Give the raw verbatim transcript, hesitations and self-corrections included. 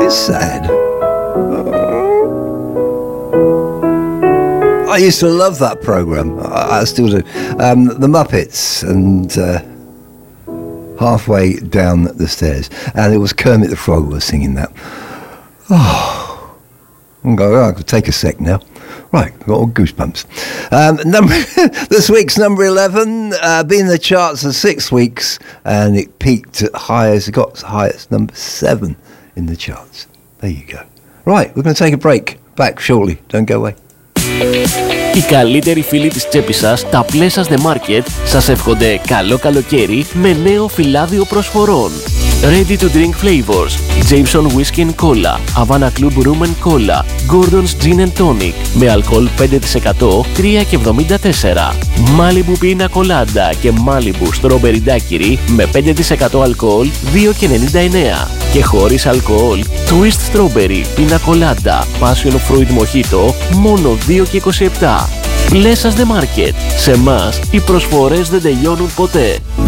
It's sad. I used to love that program. I, I still do. Um, the Muppets and uh, Halfway Down the Stairs, and it was Kermit the Frog was singing that. Oh, I'm going. Oh, I could take a sec now. Right, I've got all goosebumps. Um, number this week's number eleven, uh, been in the charts for six weeks, and it peaked at highest. It got as high as number seven in the charts. There you go. Right, we're going to take a break. Back shortly. Don't go away. Οι καλύτεροι φίλοι της τσέπης σας, τα Pleasures The Market, σας εύχονται καλό καλοκαίρι με νέο φυλάδιο προσφορών. Ready to drink flavors, Jameson Whiskey and Cola, Havana Club Rum and Cola, Gordon's Gin and Tonic, με αλκοόλ πέντε τοις εκατό, τρία και εβδομήντα τέσσερα. Malibu Pina Colada και Malibu Strawberry Daiquiri, με πέντε τοις εκατό αλκοόλ, δύο και ενενήντα εννέα. Και χωρίς αλκοόλ, Twist Strawberry Pina Colada, Passion Fruit Mojito, μόνο δύο και είκοσι επτά. Pleasures The Market. Σε μας οι προσφορές δεν τελειώνουν ποτέ.